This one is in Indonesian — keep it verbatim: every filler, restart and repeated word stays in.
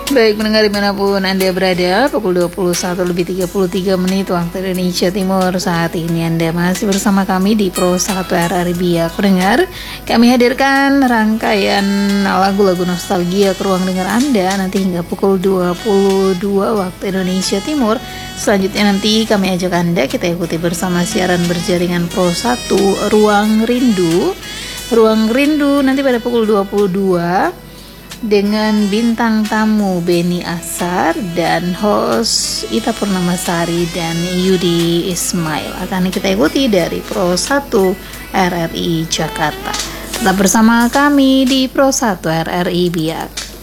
Baik pendengar dimanapun Anda berada, pukul dua puluh satu lebih tiga puluh tiga menit waktu Indonesia Timur. Saat ini Anda masih bersama kami di Pro satu R R I Biak. Pendengar, kami hadirkan rangkaian lagu-lagu nostalgia ke ruang dengar Anda nanti hingga pukul dua puluh dua waktu Indonesia Timur. Selanjutnya nanti kami ajak Anda kita ikuti bersama siaran berjaringan Pro satu Ruang Rindu. Ruang Rindu nanti pada pukul dua puluh dua dengan bintang tamu Beni Asar dan host Ita Purnamasari dan Yudi Ismail. Akan kita ikuti dari Pro satu R R I Jakarta. Tetap bersama kami di Pro satu R R I Biak.